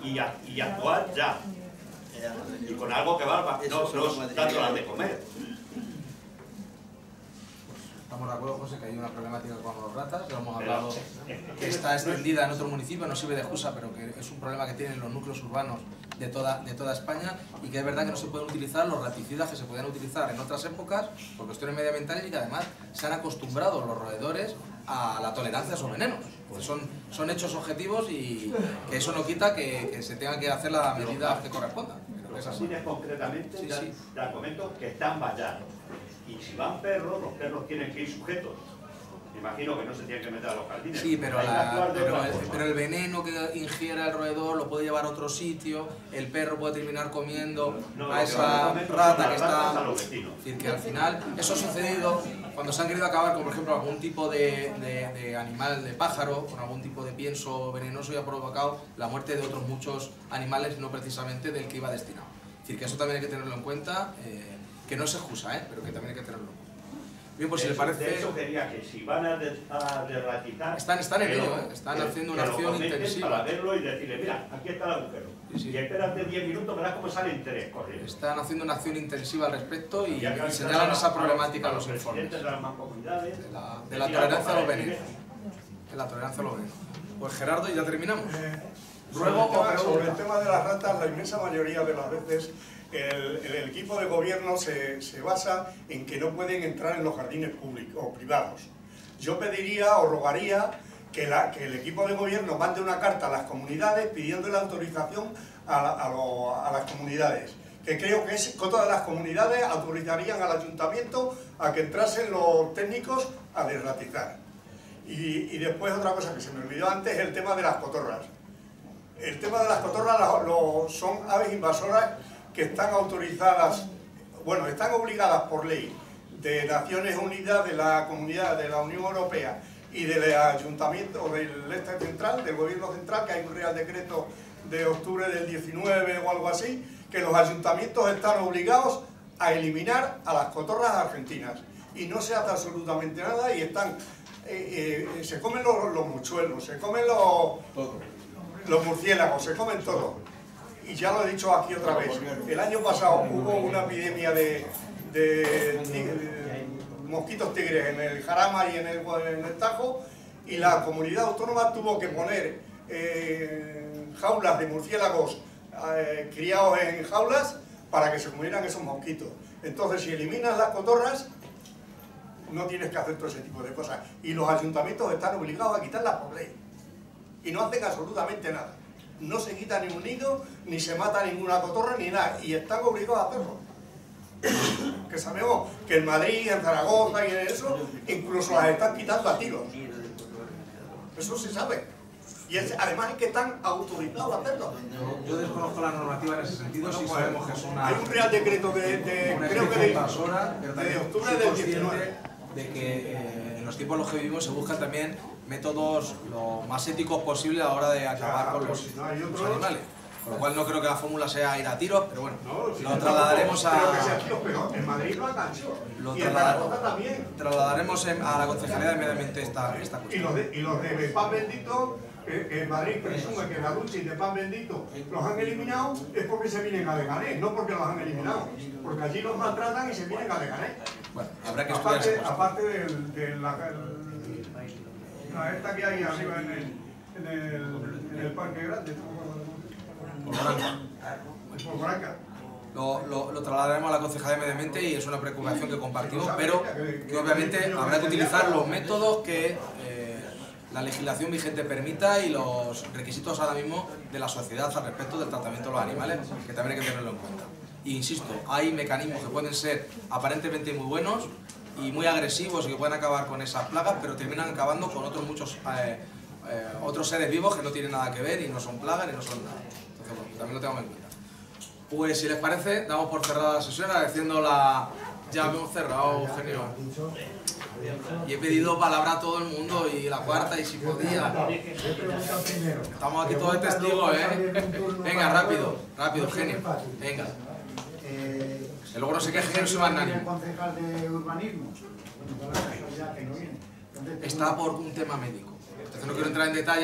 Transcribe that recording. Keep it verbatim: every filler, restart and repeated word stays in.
y, a, y actuar ya. Y con algo que valga, no, no dándolas de comer. Estamos de acuerdo, José, que hay una problemática con los ratas, lo hemos hablado, que está extendida en otros municipios, no sirve de excusa, pero que es un problema que tienen los núcleos urbanos de toda, de toda España, y que es verdad que no se pueden utilizar los raticidas que se podían utilizar en otras épocas por cuestiones medioambientales, y que además se han acostumbrado los roedores a la tolerancia a esos venenos. Pues son, son hechos objetivos, y que eso no quita que, que se tenga que hacer la medida que corresponda. Los jardines concretamente, sí, ya, sí. ya comento que están vallados. Y si van perros, los perros tienen que ir sujetos. Me imagino que no se tienen que meter a los jardines. Sí, pero, la, pero, el, pero el veneno que ingiera el roedor lo puede llevar a otro sitio, el perro puede terminar comiendo no, a esa rata que está... Es decir, que al final eso ha sucedido cuando se han querido acabar con, por ejemplo, algún tipo de, de, de animal, de pájaro, con algún tipo de pienso venenoso, y ha provocado la muerte de otros muchos animales, no precisamente del que iba destinado. Es decir, que eso también hay que tenerlo en cuenta, eh, que no es excusa, ¿eh? Pero que también hay que tenerlo en cuenta. Bien, pues si le parece... De eso quería que si van a, de, a derratizar... Están, están en ello, ¿eh? Están que, haciendo una que acción intensiva. Para verlo y decirle, mira, aquí está el agujero. Sí, sí. Y espérate diez minutos, verás cómo salen tres corriendo. Están haciendo una acción intensiva al respecto, y, y, y señalan a, esa problemática a en los informes. De, las mancomunidades, de la, de la tolerancia a los venenos. De la tolerancia a los venenos. Pues Gerardo, y ya terminamos. Eh, Ruego sobre, el tema, o sobre el tema de las ratas, la inmensa mayoría de las veces el, el equipo de gobierno se, se basa en que no pueden entrar en los jardines públicos o privados. Yo pediría o rogaría que, la, que el equipo de gobierno mande una carta a las comunidades pidiendo la autorización a, la, a, lo, a las comunidades, que creo que es, todas las comunidades autorizarían al ayuntamiento a que entrasen los técnicos a desratizar. Y, y después otra cosa que se me olvidó antes, el tema de las cotorras. El tema de las cotorras lo, lo, son aves invasoras que están autorizadas, bueno, están obligadas por ley de Naciones Unidas, de la Comunidad, de la Unión Europea y del Ayuntamiento, o del Este Central, del Gobierno Central, que hay un Real Decreto de octubre del diecinueve o algo así, que los ayuntamientos están obligados a eliminar a las cotorras argentinas. Y no se hace absolutamente nada, y están, eh, eh, se comen los, los mochuelos, se comen los, los murciélagos, se comen todo. Y ya lo he dicho aquí otra vez, el año pasado hubo una epidemia de, de, tigre, de mosquitos tigres en el Jarama y en el, en el Tajo, y la comunidad autónoma tuvo que poner eh, jaulas de murciélagos eh, criados en jaulas para que se comieran esos mosquitos. Entonces, si eliminas las cotorras, no tienes que hacer todo ese tipo de cosas. Y los ayuntamientos están obligados a quitarlas por ley. Y no hacen absolutamente nada. No se quita ni un nido, ni se mata ninguna cotorra, ni nada. Y están obligados a hacerlo. Que sabemos que en Madrid, en Zaragoza y en eso, incluso las están quitando a tiros. Eso se sabe. Y es, además es que están autorizados a hacerlo. Yo, yo desconozco la normativa en ese sentido, sí sabemos que es una... Hay un real decreto de, de creo que de, invasora, pero de octubre del diecinueve. De que eh, en los tiempos en los que vivimos se buscan también métodos lo más éticos posible a la hora de acabar con los, no los animales. Con lo cual no creo que la fórmula sea ir a tiros, pero bueno, no, si lo trasladaremos a... Creo que sea tiros, pero en Madrid lo han hecho. Lo y en Zaragoza también. Trasladaremos en, a la Concejalía de Medio Ambiente esta, esta cuestión. Y los de, y los de Pan Bendito, que, que en Madrid presume que la lucha y de Pan Bendito los han eliminado, es porque se vienen a Leganés, no porque los han eliminado. Porque allí los maltratan y se vienen a Leganés. Bueno, habrá que estudiar aparte, esa aparte de, de la, la esta que hay arriba en el, en el, en el parque grande. Por Branca. Lo, lo, lo trasladaremos a la Concejalía de Medio Ambiente, y es una preocupación que compartimos, pero que obviamente habrá que utilizar los métodos que eh, la legislación vigente permita y los requisitos ahora mismo de la sociedad al respecto del tratamiento de los animales, que también hay que tenerlo en cuenta. E insisto, hay mecanismos que pueden ser aparentemente muy buenos y muy agresivos y que pueden acabar con esas plagas, pero terminan acabando con otros muchos eh, eh, otros seres vivos que no tienen nada que ver y no son plagas ni no son nada. Entonces, bueno, también lo tenemos en cuenta. Pues si les parece, damos por cerrada la sesión, agradeciendo la... Ya hemos cerrado, Eugenio. Y he pedido palabra a todo el mundo, y la cuarta, y si podía. Estamos aquí todos de testigos, ¿eh? Venga, rápido, rápido, Eugenio. Venga. Que luego no se queje que no soy magnánimo. concejal de urbanismo? Está por un tema médico. Entonces no quiero entrar en detalle.